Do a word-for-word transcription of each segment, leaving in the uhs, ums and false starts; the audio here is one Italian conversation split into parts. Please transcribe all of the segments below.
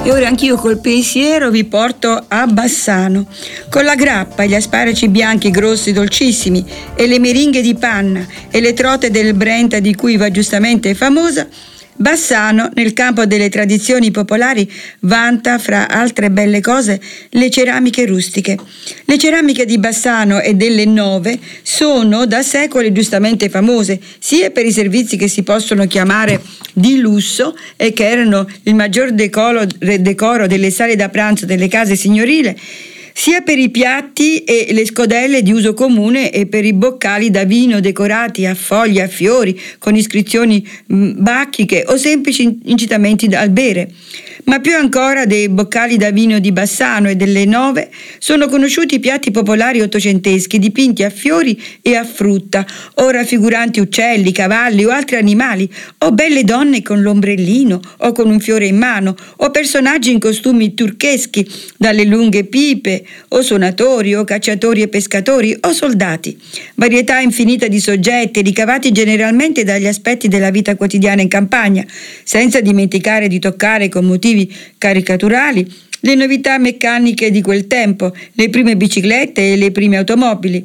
E ora anch'io col pensiero vi porto a Bassano. Con la grappa, gli asparagi bianchi grossi dolcissimi e le meringhe di panna e le trote del Brenta di cui va giustamente famosa, Bassano, nel campo delle tradizioni popolari, vanta, fra altre belle cose, le ceramiche rustiche. Le ceramiche di Bassano e delle Nove sono da secoli giustamente famose, sia per i servizi che si possono chiamare di lusso e che erano il maggior decoro, decoro delle sale da pranzo delle case signorile, sia per i piatti e le scodelle di uso comune e per i boccali da vino decorati a foglie, a fiori, con iscrizioni bacchiche o semplici incitamenti al bere. Ma più ancora dei boccali da vino di Bassano e delle Nove sono conosciuti i piatti popolari ottocenteschi dipinti a fiori e a frutta, o raffiguranti uccelli, cavalli o altri animali, o belle donne con l'ombrellino o con un fiore in mano, o personaggi in costumi turcheschi, dalle lunghe pipe, o suonatori o cacciatori e pescatori o soldati. Varietà infinita di soggetti ricavati generalmente dagli aspetti della vita quotidiana in campagna, senza dimenticare di toccare con motivi caricaturali le novità meccaniche di quel tempo, le prime biciclette e le prime automobili.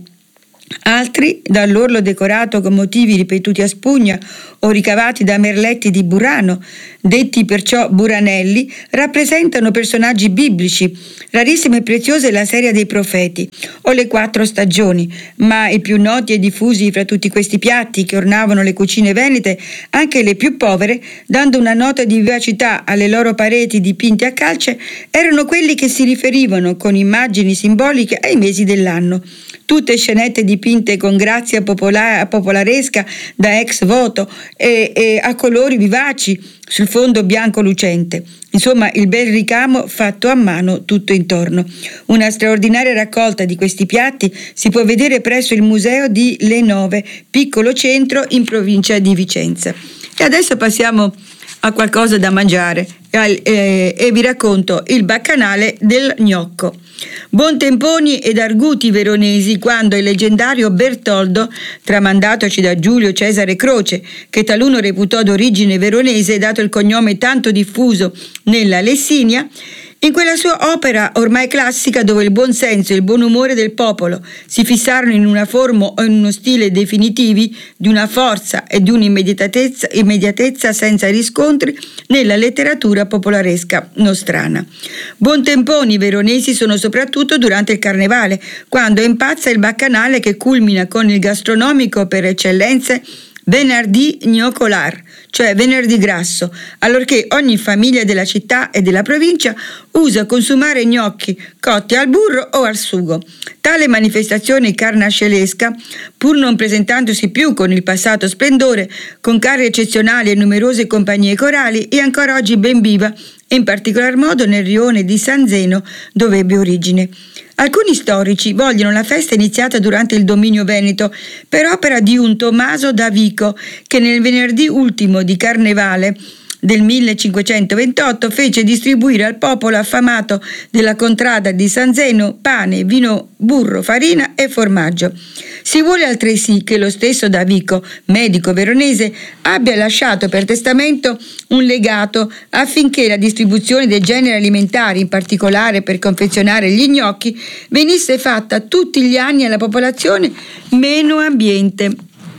Altri, dall'orlo decorato con motivi ripetuti a spugna o ricavati da merletti di Burano, detti perciò buranelli, rappresentano personaggi biblici. Rarissima e preziosa è la serie dei profeti o le quattro stagioni, ma i più noti e diffusi fra tutti questi piatti che ornavano le cucine venete, anche le più povere, dando una nota di vivacità alle loro pareti dipinte a calce, erano quelli che si riferivano con immagini simboliche ai mesi dell'anno. Tutte scenette dipinte con grazia popola- popolaresca da ex voto e, e a colori vivaci sul fondo bianco lucente. Insomma, il bel ricamo fatto a mano tutto intorno. Una straordinaria raccolta di questi piatti si può vedere presso il museo di Le Nove, piccolo centro in provincia di Vicenza. E adesso passiamo a qualcosa da mangiare e, e, e vi racconto il baccanale del gnocco. Buontemponi ed arguti veronesi quando il leggendario Bertoldo, tramandatoci da Giulio Cesare Croce, che taluno reputò d'origine veronese dato il cognome tanto diffuso nella Lessinia, in quella sua opera ormai classica dove il buon senso e il buon umore del popolo si fissarono in una forma o in uno stile definitivi di una forza e di un'immediatezza immediatezza senza riscontri nella letteratura popolaresca nostrana. Buontemponi veronesi sono soprattutto durante il carnevale, quando impazza il baccanale che culmina con il gastronomico per eccellenze venerdì gnoccolar, cioè venerdì grasso, allorché ogni famiglia della città e della provincia usa consumare gnocchi cotti al burro o al sugo. Tale manifestazione carnascelesca, pur non presentandosi più con il passato splendore, con carri eccezionali e numerose compagnie corali, è ancora oggi ben viva, in particolar modo nel rione di San Zeno, dove ebbe origine. Alcuni storici vogliono la festa iniziata durante il dominio veneto per opera di un Tommaso da Vico che nel venerdì ultimo di Carnevale del millecinquecentoventotto fece distribuire al popolo affamato della contrada di San Zeno pane, vino, burro, farina e formaggio. Si vuole altresì che lo stesso Davico, medico veronese, abbia lasciato per testamento un legato affinché la distribuzione dei generi alimentari, in particolare per confezionare gli gnocchi, venisse fatta tutti gli anni alla popolazione meno ambiente.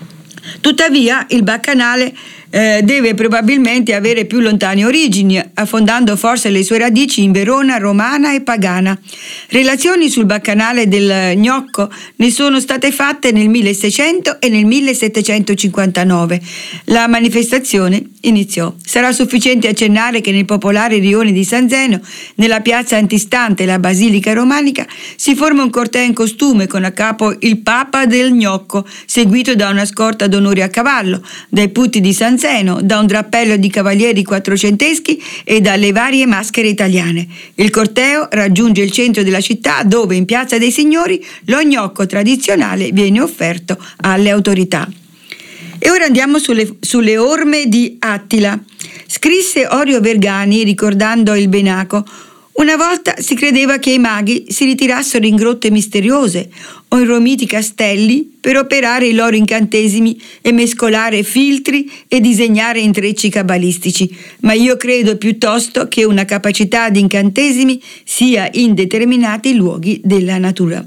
Tuttavia, il baccanale eh, deve probabilmente avere più lontane origini, affondando forse le sue radici in Verona, romana e pagana. Relazioni sul baccanale del gnocco ne sono state fatte nel milleseicento e nel millesettecentocinquantanove. La manifestazione iniziò. Sarà sufficiente accennare che nel popolare rione di San Zeno, nella piazza antistante la Basilica Romanica, si forma un corteo in costume con a capo il Papa del Gnocco, seguito da una scorta d'onore a cavallo, dai putti di San Zeno, da un drappello di cavalieri quattrocenteschi e dalle varie maschere italiane. Il corteo raggiunge il centro della città dove, in Piazza dei Signori, lo gnocco tradizionale viene offerto alle autorità. E ora andiamo sulle, sulle orme di Attila. Scrisse Orio Vergani, ricordando il Benaco: Una volta si credeva che i maghi si ritirassero in grotte misteriose o in romiti castelli per operare i loro incantesimi e mescolare filtri e disegnare intrecci cabalistici, ma io credo piuttosto che una capacità di incantesimi sia in determinati luoghi della natura.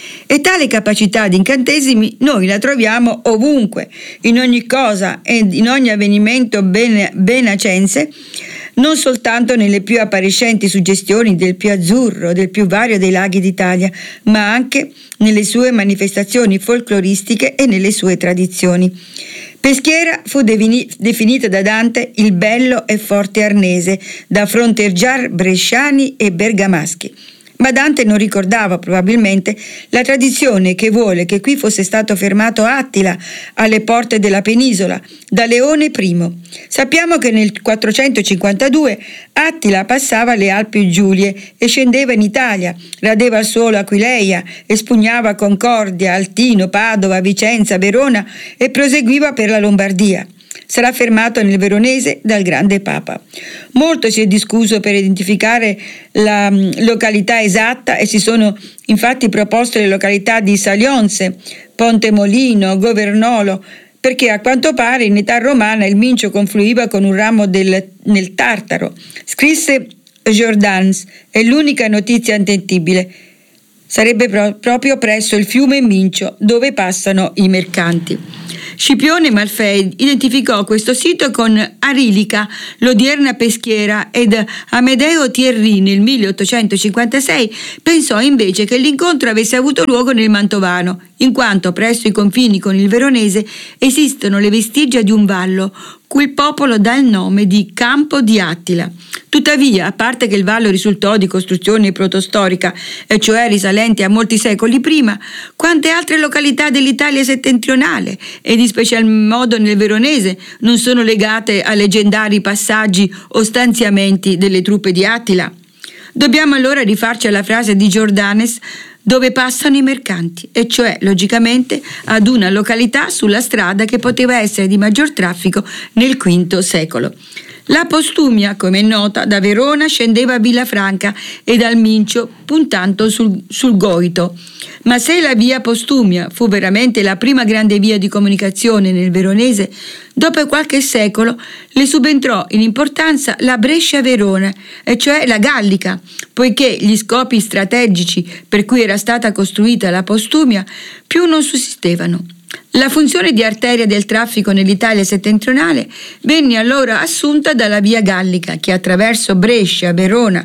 E tale capacità di incantesimi noi la troviamo ovunque, in ogni cosa e in ogni avvenimento ben, benacense, non soltanto nelle più appariscenti suggestioni del più azzurro, del più vario dei laghi d'Italia, ma anche nelle sue manifestazioni folcloristiche e nelle sue tradizioni. Peschiera fu devini- definita da Dante il bello e forte arnese, da fronteggiar bresciani e bergamaschi. Ma Dante non ricordava probabilmente la tradizione che vuole che qui fosse stato fermato Attila alle porte della penisola da Leone I. Sappiamo che nel quattrocentocinquantadue Attila passava le Alpi Giulie e scendeva in Italia, radeva al suolo Aquileia, espugnava Concordia, Altino, Padova, Vicenza, Verona e proseguiva per la Lombardia. Sarà fermato nel Veronese dal grande Papa. Molto si è discusso per identificare la località esatta e si sono infatti proposte le località di Salionze, Pontemolino, Governolo, perché a quanto pare in età romana il Mincio confluiva con un ramo del, nel Tartaro. Scrisse Giordans, è l'unica notizia attendibile. Sarebbe pro- proprio presso il fiume Mincio dove passano i mercanti. Scipione Malfei identificò questo sito con Arilica, l'odierna Peschiera, ed Amedeo Thierry nel milleottocentocinquantasei pensò invece che l'incontro avesse avuto luogo nel Mantovano, in quanto presso i confini con il Veronese esistono le vestigia di un vallo cui il popolo dà il nome di Campo di Attila. Tuttavia, a parte che il vallo risultò di costruzione protostorica, e cioè risalente a molti secoli prima, quante altre località dell'Italia settentrionale, ed in special modo nel Veronese, non sono legate a leggendari passaggi o stanziamenti delle truppe di Attila? Dobbiamo allora rifarci alla frase di Giordanes dove passano i mercanti, e cioè logicamente ad una località sulla strada che poteva essere di maggior traffico nel quinto secolo. La Postumia, come è nota, da Verona scendeva a Villafranca e dal Mincio puntando sul, sul Goito. Ma se la via Postumia fu veramente la prima grande via di comunicazione nel Veronese, dopo qualche secolo le subentrò in importanza la Brescia-Verona, e cioè la Gallica, poiché gli scopi strategici per cui era stata costruita la Postumia più non sussistevano. La funzione di arteria del traffico nell'Italia settentrionale venne allora assunta dalla via Gallica, che attraverso Brescia, Verona,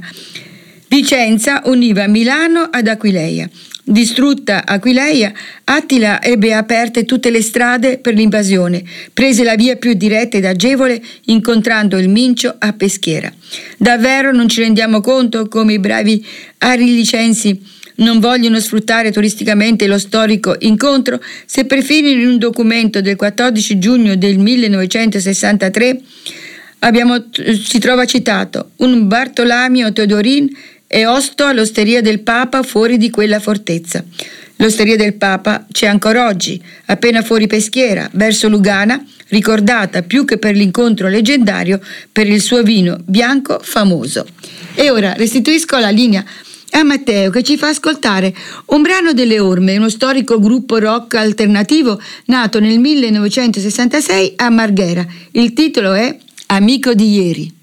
Vicenza univa Milano ad Aquileia. Distrutta Aquileia, Attila ebbe aperte tutte le strade per l'invasione, prese la via più diretta ed agevole incontrando il Mincio a Peschiera. Davvero non ci rendiamo conto come i bravi arilicensi non vogliono sfruttare turisticamente lo storico incontro, se perfino in un documento del quattordici giugno del millenovecentosessantatré abbiamo, si trova citato un Bartolomeo Teodorin e osto all'osteria del Papa fuori di quella fortezza. L'osteria del Papa c'è ancora oggi, appena fuori Peschiera, verso Lugana, ricordata più che per l'incontro leggendario per il suo vino bianco famoso. E ora restituisco la linea a Matteo, che ci fa ascoltare un brano delle Orme, uno storico gruppo rock alternativo nato nel millenovecentosessantasei a Marghera. Il titolo è Amico di ieri.